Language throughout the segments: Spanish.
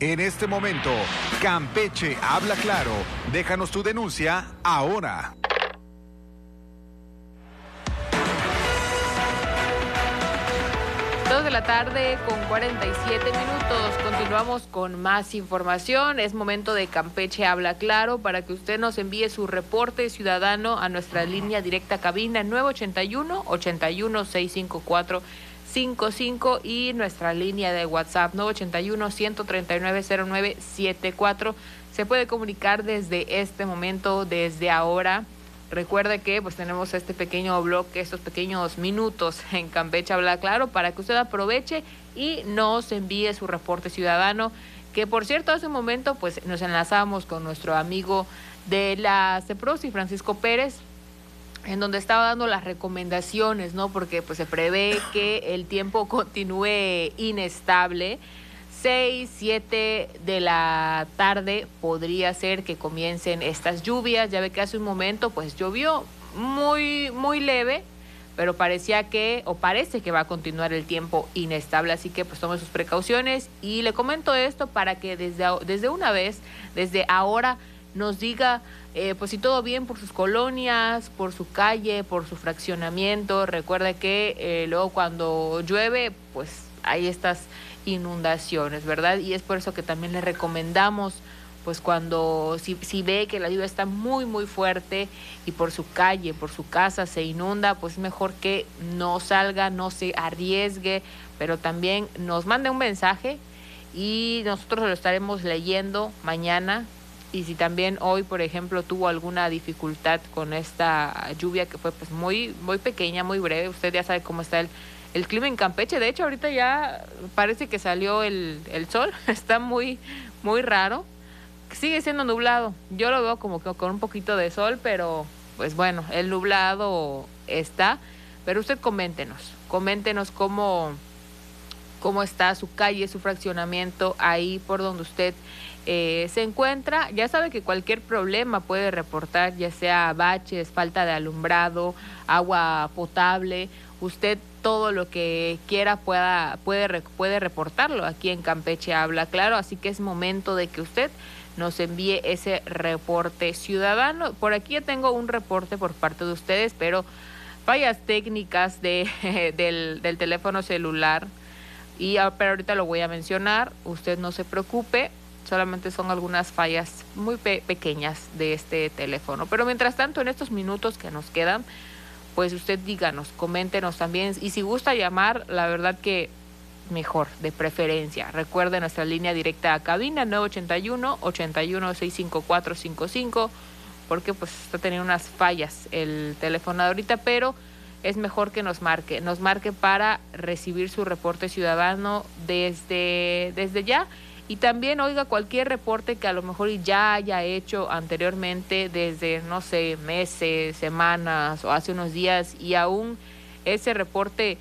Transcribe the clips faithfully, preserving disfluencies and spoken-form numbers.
En este momento, Campeche habla claro. Déjanos tu denuncia ahora. dos de la tarde con cuarenta y siete minutos. Continuamos con más información. Es momento de Campeche habla claro para que usted nos envíe su reporte ciudadano a nuestra línea directa cabina nueve ochenta y uno, ochenta y uno, seiscientos cincuenta y cuatro cincuenta y cinco y nuestra línea de WhatsApp nueve ochenta y uno, ciento treinta y nueve, cero nueve setenta y cuatro. Se puede comunicar desde este momento, desde ahora. Recuerde que pues tenemos este pequeño bloque, estos pequeños minutos en Campeche habla claro para que usted aproveche y nos envíe su reporte ciudadano, que por cierto hace un momento pues nos enlazamos con nuestro amigo de la CEPROSI, Francisco Pérez, en donde estaba dando las recomendaciones, ¿no? Porque pues se prevé que el tiempo continúe inestable. seis, siete de la tarde podría ser que comiencen estas lluvias. Ya ve que hace un momento pues llovió muy, muy leve, pero parecía que, o parece que va a continuar el tiempo inestable, así que pues tome sus precauciones. Y le comento esto para que desde, desde una vez, desde ahora, nos diga eh, pues si todo bien por sus colonias, por su calle, por su fraccionamiento. Recuerde que eh, luego cuando llueve pues hay estas inundaciones, ¿verdad? Y es por eso que también le recomendamos, pues cuando, si, si ve que la lluvia está muy, muy fuerte y por su calle, por su casa se inunda, pues es mejor que no salga, no se arriesgue, pero también nos mande un mensaje y nosotros lo estaremos leyendo mañana. Y si también hoy, por ejemplo, tuvo alguna dificultad con esta lluvia que fue pues muy, muy pequeña, muy breve, usted ya sabe cómo está el El clima en Campeche. De hecho, ahorita ya parece que salió el, el sol. Está muy, muy raro. Sigue siendo nublado. Yo lo veo como que con un poquito de sol, pero pues bueno, el nublado está. Pero usted coméntenos, coméntenos cómo, cómo está su calle, su fraccionamiento, ahí por donde usted eh, se encuentra. Ya sabe que cualquier problema puede reportar, ya sea baches, falta de alumbrado, agua potable. Usted todo lo que quiera pueda puede puede reportarlo aquí en Campeche habla claro, así que es momento de que usted nos envíe ese reporte ciudadano. Por aquí ya tengo un reporte por parte de ustedes, pero fallas técnicas de del, del teléfono celular, y pero ahorita lo voy a mencionar, usted no se preocupe, solamente son algunas fallas muy pe pequeñas de este teléfono. Pero mientras tanto, en estos minutos que nos quedan, pues usted díganos, coméntenos también, y si gusta llamar, la verdad que mejor, de preferencia. Recuerde nuestra línea directa a cabina nueve ochenta y uno, ochenta y uno, seiscientos cincuenta y cuatro cincuenta y cinco, porque pues está teniendo unas fallas el teléfono de ahorita, pero es mejor que nos marque, nos marque para recibir su reporte ciudadano desde, desde ya. Y también, oiga, cualquier reporte que a lo mejor ya haya hecho anteriormente desde, no sé, meses, semanas o hace unos días, y aún ese reporte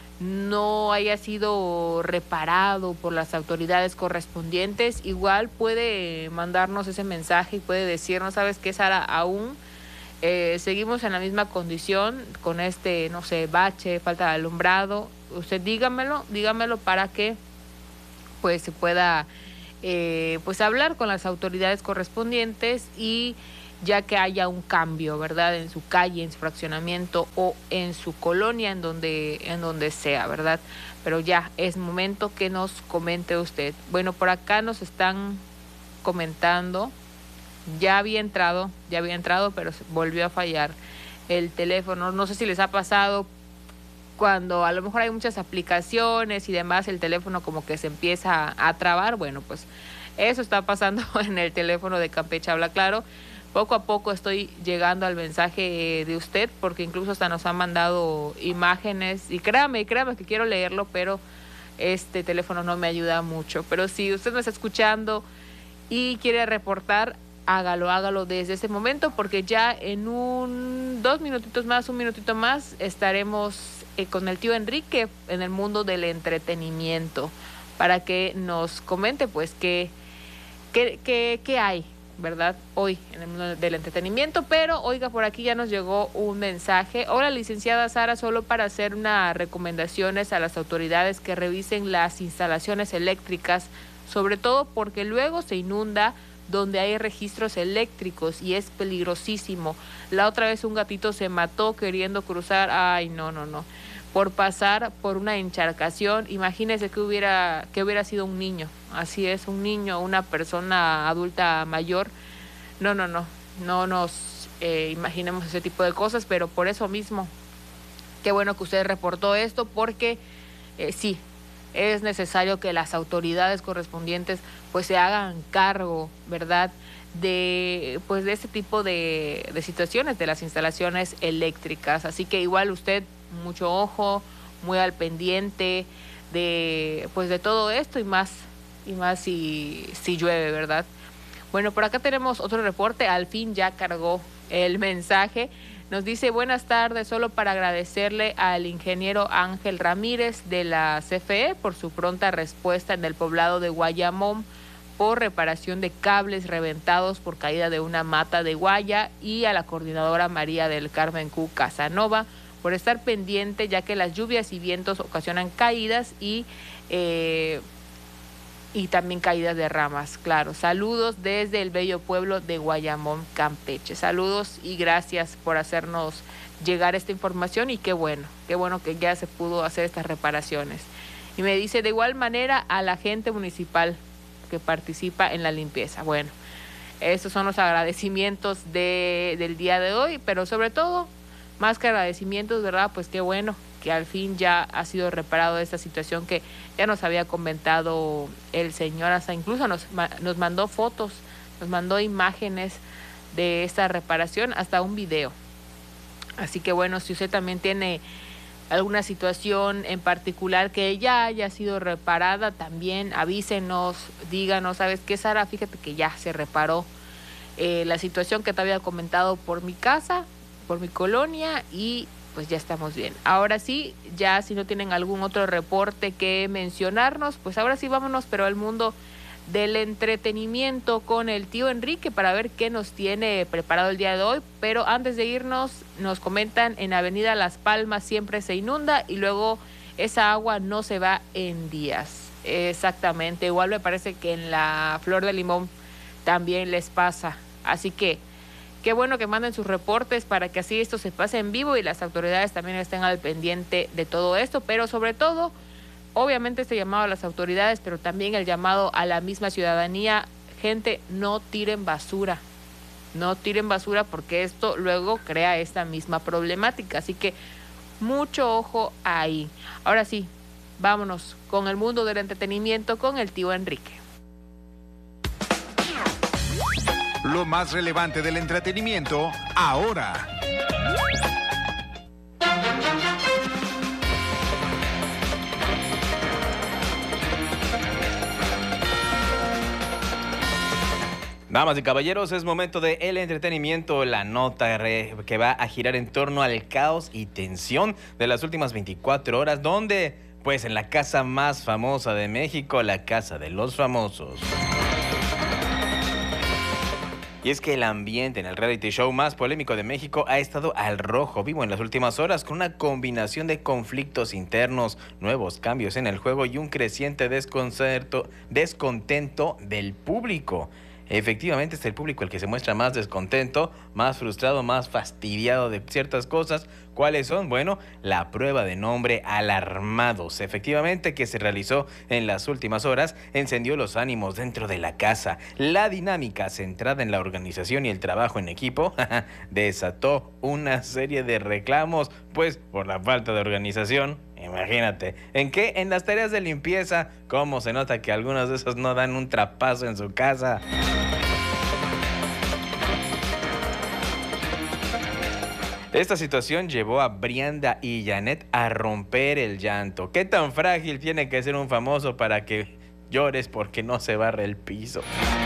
no haya sido reparado por las autoridades correspondientes, igual puede mandarnos ese mensaje y puede decirnos, ¿sabes qué, Sara? Aún eh, seguimos en la misma condición con este, no sé, bache, falta de alumbrado. Usted dígamelo, dígamelo para que pues se pueda eh, pues hablar con las autoridades correspondientes, y ya que haya un cambio, ¿verdad?, en su calle, en su fraccionamiento o en su colonia, en donde, en donde sea, ¿verdad? Pero ya es momento que nos comente usted. Bueno, por acá nos están comentando, ya había entrado, ya había entrado, pero volvió a fallar el teléfono. No sé si les ha pasado cuando a lo mejor hay muchas aplicaciones y demás, el teléfono como que se empieza a, a trabar. Bueno, pues eso está pasando en el teléfono de Campeche habla claro. Poco a poco estoy llegando al mensaje de usted, porque incluso hasta nos han mandado imágenes, y créame, créame que quiero leerlo, pero este teléfono no me ayuda mucho. Pero si usted me está escuchando y quiere reportar, hágalo, hágalo desde ese momento, porque ya en un dos minutitos más, un minutito más, estaremos eh, con el tío Enrique en el mundo del entretenimiento, para que nos comente pues qué, qué, qué, qué hay, ¿verdad? Hoy en el mundo del entretenimiento, pero oiga, por aquí ya nos llegó un mensaje. Hola, licenciada Sara, solo para hacer unas recomendaciones a las autoridades que revisen las instalaciones eléctricas, sobre todo porque luego se inunda donde hay registros eléctricos y es peligrosísimo. La otra vez un gatito se mató queriendo cruzar, ay, no, no, no, por pasar por una encharcación. Imagínese que hubiera, que hubiera sido un niño, así es, un niño, una persona adulta mayor. No, no, no, no nos eh, imaginemos ese tipo de cosas, pero por eso mismo, qué bueno que usted reportó esto, porque eh, sí, es necesario que las autoridades correspondientes pues se hagan cargo, ¿verdad?, de pues de este tipo de, de situaciones de las instalaciones eléctricas. Así que igual usted, mucho ojo, muy al pendiente de pues de todo esto y más y más si, si llueve, ¿verdad? Bueno, por acá tenemos otro reporte, al fin ya cargó el mensaje. Nos dice, buenas tardes, solo para agradecerle al ingeniero Ángel Ramírez de la C F E por su pronta respuesta en el poblado de Guayamón por reparación de cables reventados por caída de una mata de guaya, y a la coordinadora María del Carmen Q. Casanova por estar pendiente, ya que las lluvias y vientos ocasionan caídas y eh, y también caídas de ramas. Claro, saludos desde el bello pueblo de Guayamón, Campeche. Saludos y gracias por hacernos llegar esta información, y qué bueno, qué bueno que ya se pudo hacer estas reparaciones. Y me dice, de igual manera a la gente municipal que participa en la limpieza. Bueno, esos son los agradecimientos de, del día de hoy, pero sobre todo, más que agradecimientos, ¿verdad? Pues qué bueno que al fin ya ha sido reparado esta situación que ya nos había comentado el señor, hasta incluso nos, nos mandó fotos, nos mandó imágenes de esta reparación, hasta un video. Así que bueno, si usted también tiene alguna situación en particular que ya haya sido reparada, también avísenos, díganos, ¿sabes qué, Sara? Fíjate que ya se reparó eh, la situación que te había comentado por mi casa, por mi colonia, y pues ya estamos bien. Ahora sí, ya si no tienen algún otro reporte que mencionarnos, pues ahora sí vámonos, pero al mundo del entretenimiento con el tío Enrique para ver qué nos tiene preparado el día de hoy. Pero antes de irnos, nos comentan en Avenida Las Palmas siempre se inunda y luego esa agua no se va en días. Exactamente, igual me parece que en la Flor de Limón también les pasa. Así que qué bueno que manden sus reportes para que así esto se pase en vivo y las autoridades también estén al pendiente de todo esto, pero sobre todo, obviamente este llamado a las autoridades, pero también el llamado a la misma ciudadanía. Gente, no tiren basura, no tiren basura porque esto luego crea esta misma problemática, así que mucho ojo ahí. Ahora sí, vámonos con el mundo del entretenimiento con el tío Enrique. Lo más relevante del entretenimiento ahora. Damas y caballeros, es momento de el entretenimiento, la nota que va a girar en torno al caos y tensión de las últimas veinticuatro horas, donde, pues en la casa más famosa de México, la Casa de los Famosos. Y es que el ambiente en el reality show más polémico de México ha estado al rojo vivo en las últimas horas, con una combinación de conflictos internos, nuevos cambios en el juego y un creciente desconcerto, descontento del público. Efectivamente, es el público el que se muestra más descontento, más frustrado, más fastidiado de ciertas cosas. ¿Cuáles son? Bueno, la prueba de nombre Alarmados, efectivamente, que se realizó en las últimas horas, encendió los ánimos dentro de la casa. La dinámica centrada en la organización y el trabajo en equipo desató una serie de reclamos, pues por la falta de organización. Imagínate, ¿en qué? En las tareas de limpieza. ¿Cómo se nota que algunos de esos no dan un trapazo en su casa? Esta situación llevó a Brianda y Janet a romper el llanto. ¿Qué tan frágil tiene que ser un famoso para que llores porque no se barre el piso?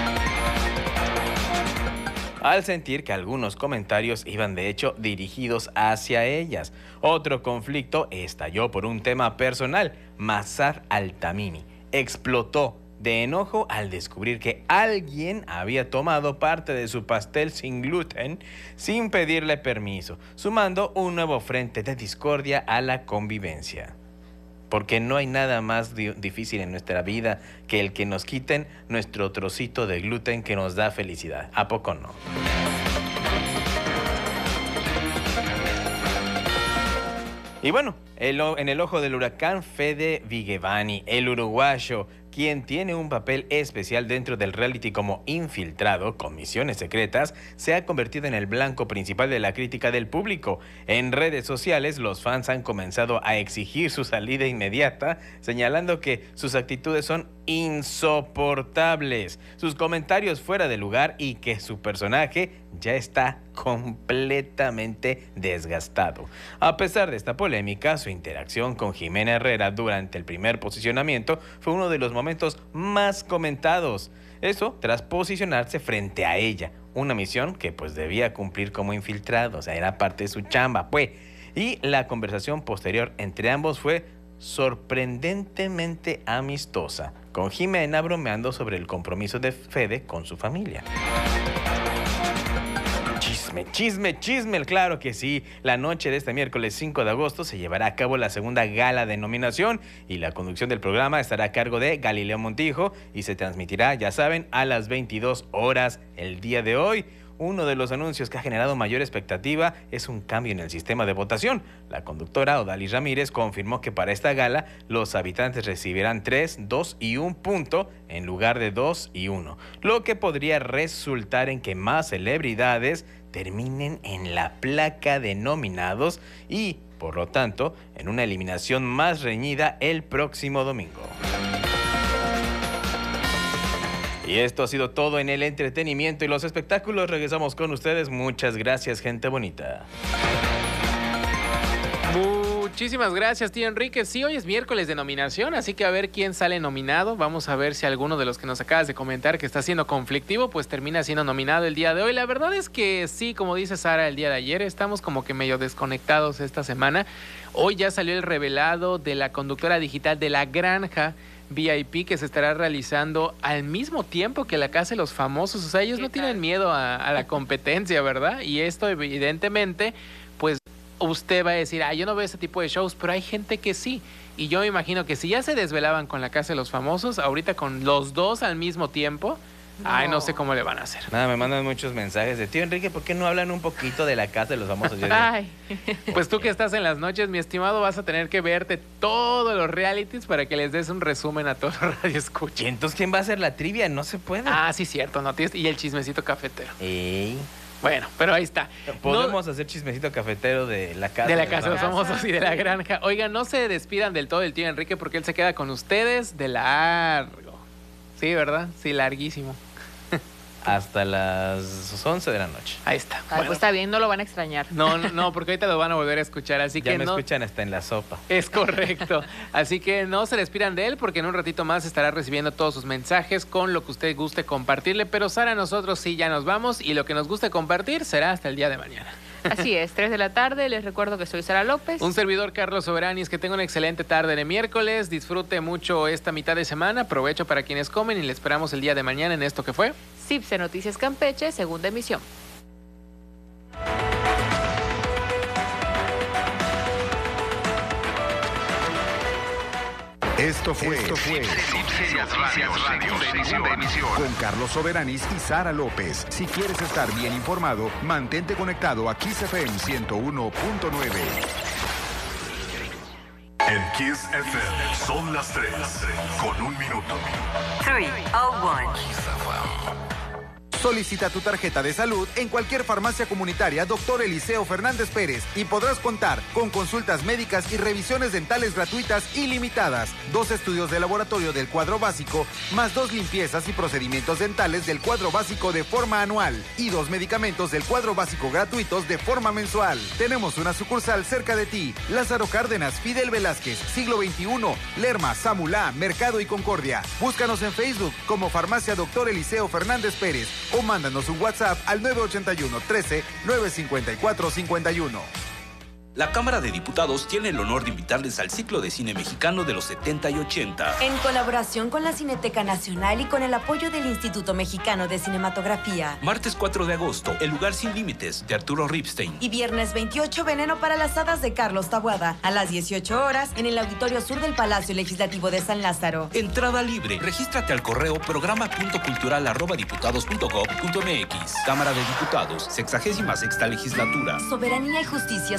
Al sentir que algunos comentarios iban de hecho dirigidos hacia ellas. Otro conflicto estalló por un tema personal. Mazar Altamini explotó de enojo al descubrir que alguien había tomado parte de su pastel sin gluten sin pedirle permiso, sumando un nuevo frente de discordia a la convivencia. Porque no hay nada más di- difícil en nuestra vida que el que nos quiten nuestro trocito de gluten que nos da felicidad. ¿A poco no? Y bueno, el o- en el ojo del huracán, Fede Vigevani, el uruguayo, quien tiene un papel especial dentro del reality como infiltrado con misiones secretas, se ha convertido en el blanco principal de la crítica del público. En redes sociales, los fans han comenzado a exigir su salida inmediata, señalando que sus actitudes son insoportables, sus comentarios fuera de lugar y que su personaje ya está completamente desgastado. A pesar de esta polémica, su interacción con Jimena Herrera durante el primer posicionamiento fue uno de los momentos más comentados. Eso tras posicionarse frente a ella, una misión que pues debía cumplir como infiltrado, o sea, era parte de su chamba, pues. Y la conversación posterior entre ambos fue sorprendentemente amistosa, con Jimena bromeando sobre el compromiso de Fede con su familia. Chisme, chisme, chisme, claro que sí. La noche de este miércoles cinco de agosto se llevará a cabo la segunda gala de nominación y la conducción del programa estará a cargo de Galileo Montijo y se transmitirá, ya saben, a las veintidós horas el día de hoy. Uno de los anuncios que ha generado mayor expectativa es un cambio en el sistema de votación. La conductora Odalis Ramírez confirmó que para esta gala los habitantes recibirán tres, dos y un punto en lugar de dos y uno, lo que podría resultar en que más celebridades terminen en la placa de nominados y, por lo tanto, en una eliminación más reñida el próximo domingo. Y esto ha sido todo en el entretenimiento y los espectáculos. Regresamos con ustedes. Muchas gracias, gente bonita. Muchísimas gracias, tío Enrique. Sí, hoy es miércoles de nominación, así que a ver quién sale nominado. Vamos a ver si alguno de los que nos acabas de comentar que está siendo conflictivo, pues termina siendo nominado el día de hoy. La verdad es que sí, como dice Sara el día de ayer, estamos como que medio desconectados esta semana. Hoy ya salió el revelado de la conductora digital de La Granja V I P que se estará realizando al mismo tiempo que la Casa de los Famosos. O sea, ellos no tienen miedo a, a la competencia, ¿verdad? Y esto evidentemente, pues usted va a decir, ah, yo no veo ese tipo de shows, pero hay gente que sí. Y yo me imagino que si ya se desvelaban con la Casa de los Famosos, ahorita con los dos al mismo tiempo, no. ay, no sé cómo le van a hacer. Nada, me mandan muchos mensajes de tío Enrique, ¿por qué no hablan un poquito de la Casa de los Famosos? Yo digo, Ay. Pues tú que estás en las noches, mi estimado, vas a tener que verte todos los realities para que les des un resumen a todos los ¿y radioescuchas. entonces quién va a hacer la trivia? No se puede. Ah, sí, cierto, no tienes. Y el chismecito cafetero. Ey. Bueno, pero ahí está. Podemos No, hacer chismecito cafetero de la Casa de la los Casa de los Famosos. Famosos y de la Granja. Oigan, no se despidan del todo del tío Enrique porque él se queda con ustedes de largo. Sí, ¿verdad? Sí, larguísimo. Hasta las once de la noche. Ahí está. Ay, Bueno, pues está bien, no lo van a extrañar. no, no, no, porque ahorita lo van a volver a escuchar, así Ya que me no. escuchan hasta en la sopa. Es correcto. Así que no se despidan de él porque en un ratito más estará recibiendo todos sus mensajes con lo que usted guste compartirle. Pero Sara, nosotros sí ya nos vamos y lo que nos guste compartir será hasta el día de mañana. Así es, tres de la tarde. Les recuerdo que soy Sara López. Un servidor, Carlos Soberanis, que tenga una excelente tarde de miércoles. Disfrute mucho esta mitad de semana. Provecho para quienes comen y le esperamos el día de mañana en esto que fue CIPSE Noticias Campeche, segunda emisión. Esto fue, Esto fue CIPSE Noticias Radio, segunda emisión. con Carlos Soberanis y Sara López. Si quieres estar bien informado, mantente conectado a Kiss F M ciento uno punto nueve. En Kiss F M son las tres con un minuto. three oh one. Solicita tu tarjeta de salud en cualquier farmacia comunitaria Doctor Eliseo Fernández Pérez y podrás contar con consultas médicas y revisiones dentales gratuitas ilimitadas, dos estudios de laboratorio del cuadro básico, más dos limpiezas y procedimientos dentales del cuadro básico de forma anual y dos medicamentos del cuadro básico gratuitos de forma mensual. Tenemos una sucursal cerca de ti. Lázaro Cárdenas, Fidel Velázquez, Siglo veintiuno, Lerma, Samulá, Mercado y Concordia. Búscanos en Facebook como Farmacia Doctor Eliseo Fernández Pérez o mándanos un WhatsApp al nueve ocho uno, trece, nueve cincuenta y cuatro cincuenta y uno. La Cámara de Diputados tiene el honor de invitarles al ciclo de cine mexicano de los setenta y ochenta. En colaboración con la Cineteca Nacional y con el apoyo del Instituto Mexicano de Cinematografía. Martes cuatro de agosto, El lugar sin límites, de Arturo Ripstein. Y viernes veintiocho, Veneno para las hadas, de Carlos Taboada. A las dieciocho horas, en el Auditorio Sur del Palacio Legislativo de San Lázaro. Entrada libre. Regístrate al correo programa punto cultural arroba diputados punto gob punto mx. Cámara de Diputados, sexagésima sexta legislatura. Soberanía y justicia